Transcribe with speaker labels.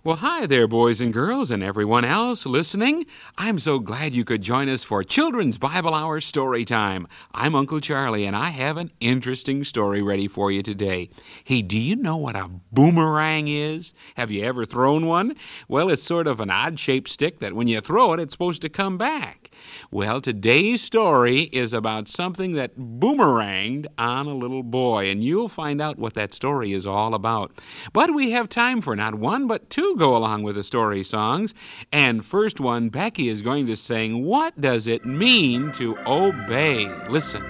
Speaker 1: Well, hi there, boys and girls, and everyone else listening. I'm so glad you could join us for Children's Bible Hour Story Time. I'm Uncle Charlie, and I have an interesting story ready for you today. Hey, do you know what a boomerang is? Have you ever thrown one? Well, it's sort of an odd-shaped stick that when you throw it, it's supposed to come back. Well, today's story is about something that boomeranged on a little boy, and you'll find out what that story is all about. But we have time for not one, but two go along with the story songs. And first one, Becky is going to sing, What Does It Mean to Obey? Listen.